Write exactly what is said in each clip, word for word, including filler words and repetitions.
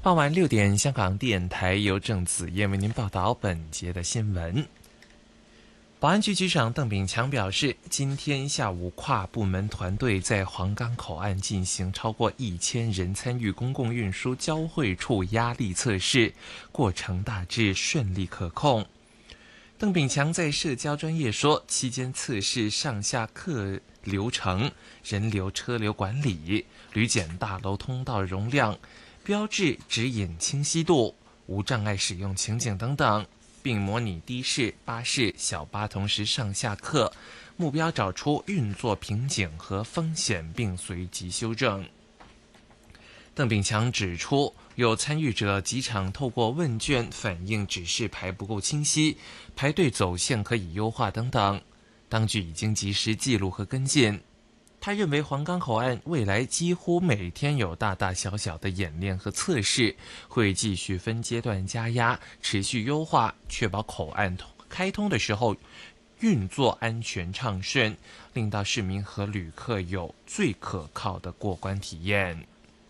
傍晚六点，香港电台由郑子燕为您报道本节的新闻。保安局局长邓炳强表示，今天下午跨部门团队在黄冈口岸进行超过一千人参与公共运输交汇处压力测试，过程大致顺利可控。邓炳强在社交专页说，期间测试上下客流程、人流车流管理、旅检大楼通道容量、标志指引清晰度、无障碍使用情景等等，并模拟的士、巴士、小巴同时上下客，目标找出运作瓶颈和风险，并随即修正。邓炳强指出，有参与者机场透过问卷反映指示牌不够清晰，排队走线可以优化等等，当局已经及时记录和跟进。他认为黄冈口岸未来几乎每天有大大小小的演练和测试，会继续分阶段加压，持续优化，确保口岸开通的时候运作安全畅顺，令到市民和旅客有最可靠的过关体验。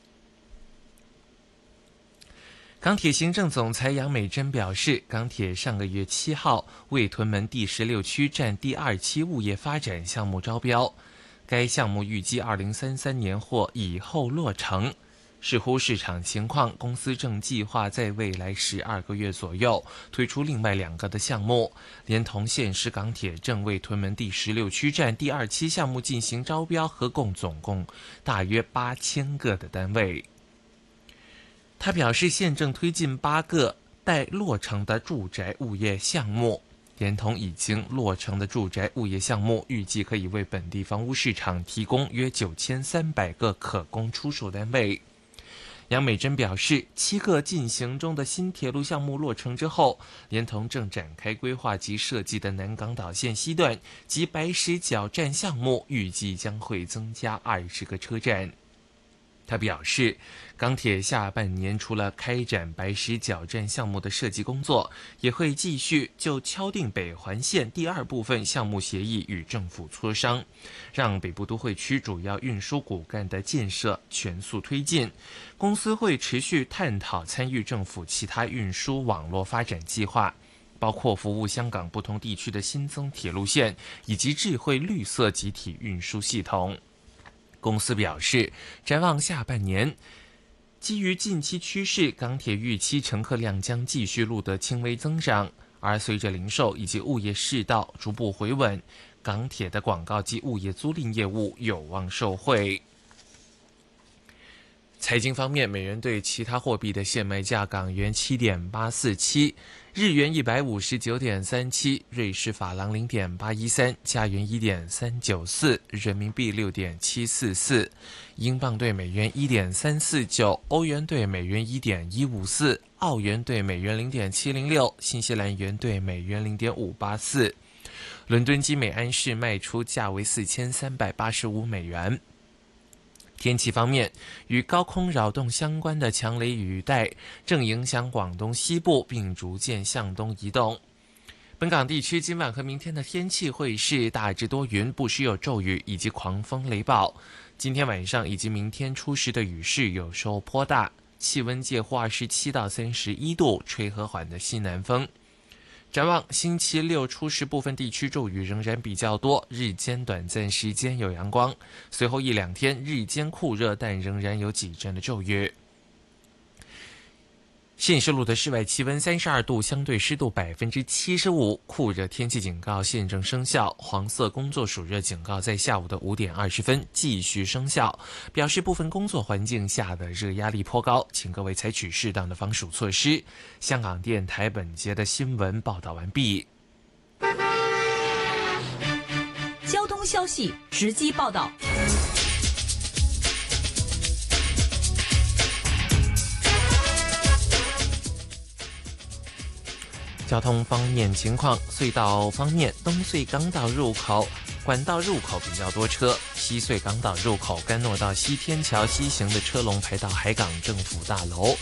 港铁行政总裁杨美珍表示，港铁上个月七号为屯门第十六区站第二期物业发展项目招标，该项目预计二零三三年或以后落成。视乎市场情况，公司正计划在未来十二个月左右推出另外两个的项目，连同现时港铁正为屯门第十六区站第二期项目进行招标，合共总共大约八千个的单位。他表示，现正推进八个待落成的住宅物业项目，连同已经落成的住宅物业项目，预计可以为本地房屋市场提供约九千三百个可供出售单位。杨美珍表示，七个进行中的新铁路项目落成之后，连同正展开规划及设计的南港岛线西段及白石角站项目，预计将会增加二十个车站。他表示，港铁下半年除了开展白石角站项目的设计工作，也会继续就敲定北环线第二部分项目协议与政府磋商，让北部都会区主要运输骨干的建设全速推进。公司会持续探讨参与政府其他运输网络发展计划，包括服务香港不同地区的新增铁路线，以及智慧绿色集体运输系统。公司表示，展望下半年，基于近期趋势，港铁预期乘客量将继续录得轻微增长，而随着零售以及物业市道逐步回稳，港铁的广告及物业租赁业务有望受惠。财经方面，美元对其他货币的现卖价：港元 七点八四七， 日元 一百五十九点三七， 瑞士法郎 零点八一三， 加元 一点三九四， 人民币 六点七四四， 英镑对美元 一点三四九， 欧元对美元 一点一五四， 澳元对美元 零点七零六， 新西兰元对美元 零点五八四。 伦敦金每安士卖出价为四千三百八十五美元。天气方面，与高空扰动相关的强雷雨带正影响广东西部，并逐渐向东移动。本港地区今晚和明天的天气会是大致多云，不时有骤雨以及狂风雷暴。今天晚上以及明天初时的雨势有时候颇大，气温介乎二十七到三十一度，吹和缓的西南风。展望星期六初时，部分地区骤雨仍然比较多，日间短暂时间有阳光，随后一两天日间酷热，但仍然有几阵的骤雨。现时录的室外气温三十二度，相对湿度百分之七十五，酷热天气警告现正生效，黄色工作暑热警告在下午的五点二十分继续生效，表示部分工作环境下的热压力颇高，请各位采取适当的防暑措施。香港电台本节的新闻报道完毕。 交通消息直击报道。 交通方面情况，隧道方面，东隧港岛入口管道入口比较多车，西隧港岛入口干诺道西天桥西行的车龙排到海港政府大楼，红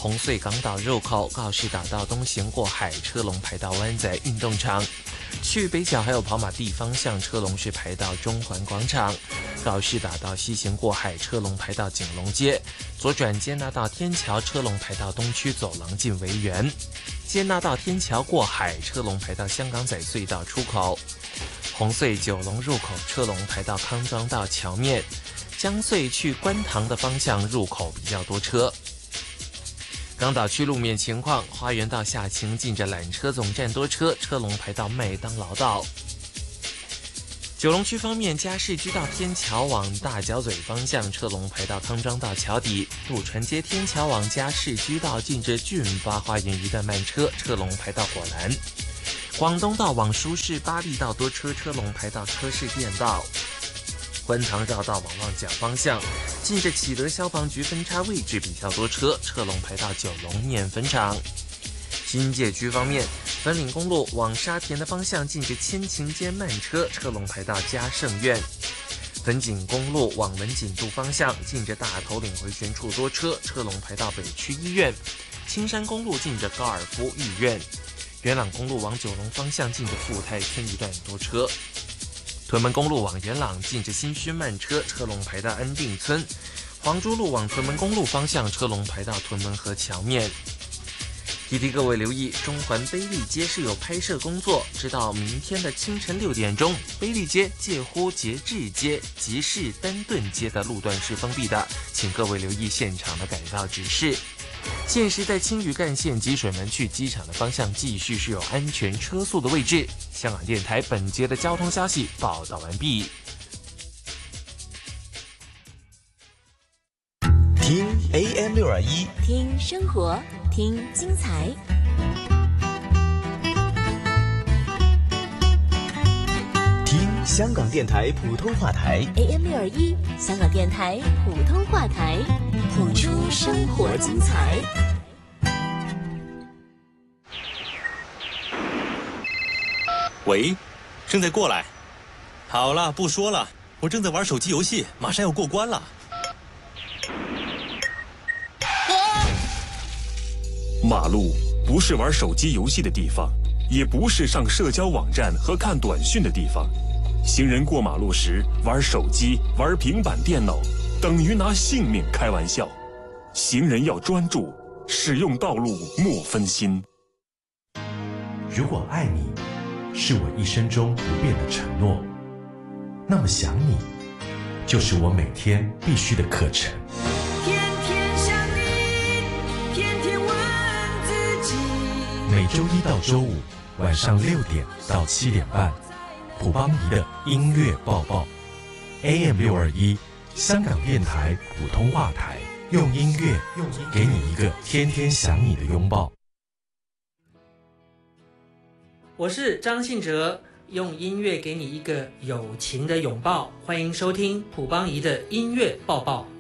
红隧港岛入口、告士打道东行过海车龙排到湾仔运动场，去北角还有跑马地方向车龙是排到中环广场，告士打道西行过海车龙排到景隆街，左转接纳到天桥车龙排到东区走廊进维园，接纳到天桥过海车龙排到香港仔隧道出口，红隧九龙入口车龙排到康庄道桥面，江隧去观塘的方向入口比较多车。港岛区路面情况，花园道下行近着缆车总站多车，车龙排到麦当劳道。九龙区方面，嘉士居道天桥往大角咀方向车龙排到康庄道桥底，渡船街天桥往嘉士居道近着俊发花园一段慢车，车龙排到火兰。广东道往书市巴利道多车，车龙排到车市店道。观塘绕道往旺角方向，近着启德消防局分叉位置比较多车，车龙排到九龙面粉厂。新界区方面，粉岭公路往沙田的方向近着千晴街慢车，车龙排到嘉盛苑。粉锦公路往文锦渡方向近着大头岭回旋处多车，车龙排到北区医院。青山公路近着高尔夫御苑。元朗公路往九龙方向近着富泰村一段多车。屯门公路往元朗近着新墟慢车，车龙排到安定村。黄珠路往屯门公路方向，车龙排到屯门河桥面。提提各位留意，中环卑利街是有拍摄工作，直到明天的清晨六点钟，卑利街介乎节制街、集市丹顿街的路段是封闭的，请各位留意现场的改道指示。现时在青屿干线积水门去机场的方向继续是有安全车速的位置。香港电台本节的交通消息报道完毕。 听 A M 六二一， 听生活，听精彩。 听香港电台普通话台 A M 六二一，香港电台普通话台，谱出生活精彩。 喂，正在过来。好了，不说了，我正在玩手机游戏，马上要过关了。 马路不是玩手机游戏的地方，也不是上社交网站和看短讯的地方。行人过马路时玩手机、玩平板电脑，等于拿性命开玩笑。行人要专注，使用道路莫分心。 如果爱你是我一生中不变的承诺，那么想你就是我每天必须的课程。 天天想你，天天问自己。 每周一到周五晚上六点到七点半，普邦仪的音乐报报 A M 六二一，香港电台普通话台，用音乐给你一个天天想你的拥抱。 我是张信哲，用音乐给你一个友情的拥抱。欢迎收听普邦仪的音乐报报。